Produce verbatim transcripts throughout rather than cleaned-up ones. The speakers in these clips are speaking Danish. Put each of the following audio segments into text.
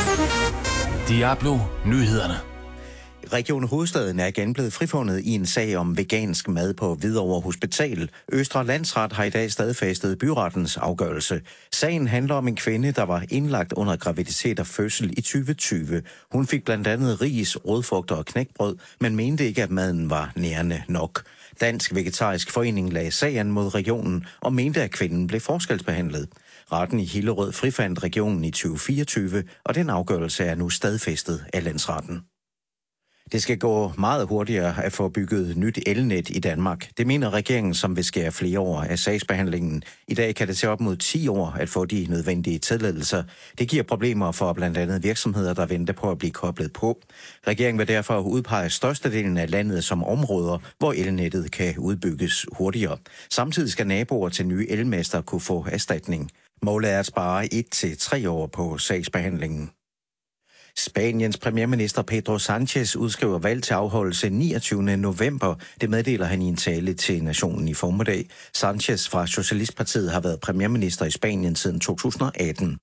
Diablo Nyhederne. Region Hovedstaden er igen blevet frifundet i en sag om vegansk mad på Hvidovre Hospital. Østre Landsret har i dag stadfæstet byrettens afgørelse. Sagen handler om en kvinde, der var indlagt under graviditet og fødsel i tyve tyve. Hun fik blandt andet ris, rødfrugter og knækbrød, men mente ikke, at maden var nærende nok. Dansk Vegetarisk Forening lagde sagen mod regionen og mente, at kvinden blev forskelsbehandlet. Retten i Hillerød frifandt regionen i tyve fireogtyve, og den afgørelse er nu stadfæstet af landsretten. Det skal gå meget hurtigere at få bygget nyt elnet i Danmark. Det mener regeringen, som vil skære flere år af sagsbehandlingen. I dag kan det tage op mod ti år at få de nødvendige tilladelser. Det giver problemer for blandt andet virksomheder, der venter på at blive koblet på. Regeringen vil derfor udpege størstedelen af landet som områder, hvor elnettet kan udbygges hurtigere. Samtidig skal naboer til nye elmaster kunne få erstatning. Målet er at spare et til tre år på sagsbehandlingen. Spaniens premierminister Pedro Sanchez udskriver valg til afholdelse niogtyvende november. Det meddeler han i en tale til nationen i formiddag. Sanchez fra Socialistpartiet har været premierminister i Spanien siden to tusind og atten.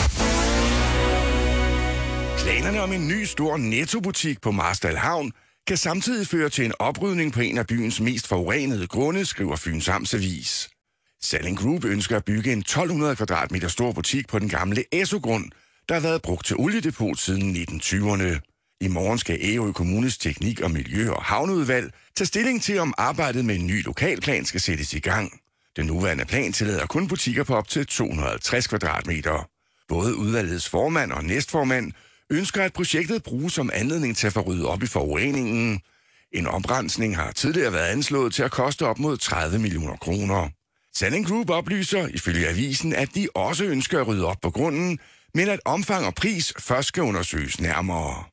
Planerne om en ny stor Netto-butik på Marstal Havn kan samtidig føre til en oprydning på en af byens mest forurenede grunde, skriver Fyns Amtsavis. Salling Group ønsker at bygge en tolv hundrede kvadratmeter stor butik på den gamle Esso-grund, der har været brugt til oliedepot siden nitten tyverne. I morgen skal Ærø Kommunes Teknik- og Miljø- og Havneudvalg tage stilling til, om arbejdet med en ny lokalplan skal sættes i gang. Den nuværende plan tillader kun butikker på op til to hundrede og halvtreds kvadratmeter. Både udvalgets formand og næstformand ønsker, at projektet bruges som anledning til at få ryddet op i forureningen. En oprensning har tidligere været anslået til at koste op mod tredive millioner kroner. Salling Group oplyser ifølge avisen, at de også ønsker at rydde op på grunden, men at omfang og pris først skal undersøges nærmere.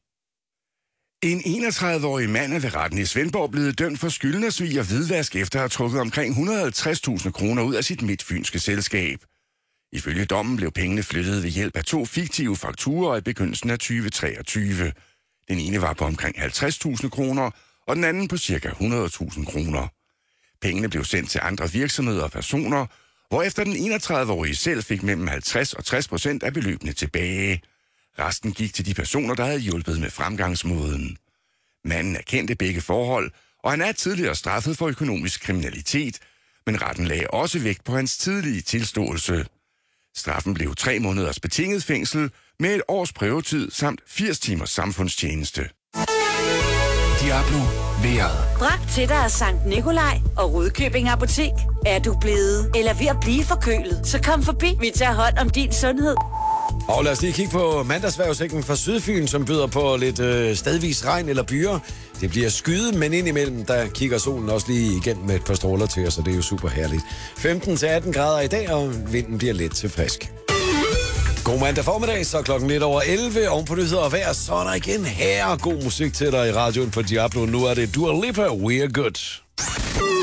En enogtredive-årig mand er ved retten i Svendborg blevet dømt for skyldnersvig og hvidvask efter at have trukket omkring et hundrede og halvtreds tusind kroner ud af sit midtfynske selskab. Ifølge dommen blev pengene flyttet ved hjælp af to fiktive fakturer i begyndelsen af tyve treogtyve. Den ene var på omkring halvtreds tusind kroner, og den anden på ca. hundrede tusind kroner. Pengene blev sendt til andre virksomheder og personer, hvorefter den enogtredive-årige selv fik mellem halvtreds og tres procent af beløbene tilbage. Resten gik til de personer, der havde hjulpet med fremgangsmåden. Manden erkendte begge forhold, og han er tidligere straffet for økonomisk kriminalitet, men retten lagde også vægt på hans tidlige tilståelse. Straffen blev tre måneders betinget fængsel med et års prøvetid samt firs timers samfundstjeneste. Diablo vejret. Bragt til dig af Sankt Nikolaj og Rudkøbing Apotek. Er du blevet eller ved at blive forkølet, så kom forbi. Vi tager hånd om din sundhed. Og lad os lige kigge på mandagsvejrudsigten fra Sydfyn, som byder på lidt øh, stedvis regn eller byer. Det bliver skyet, men indimellem, der kigger solen også lige igen med et par stråler til os, så det er jo super herligt. femten til atten grader i dag, og vinden bliver let til frisk. God mandag formiddag, så klokken lidt over elleve. Oven på nyheder og vejr, så er der igen her god musik til dig i radioen på Diablo. Nu er det Dua Lipa, We're Good.